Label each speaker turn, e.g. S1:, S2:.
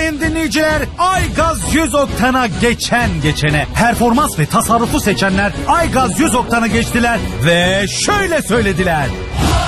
S1: sayın dinleyiciler, Aygaz 100 oktana geçene performans ve tasarrufu seçenler Aygaz 100 oktana geçtiler ve şöyle söylediler.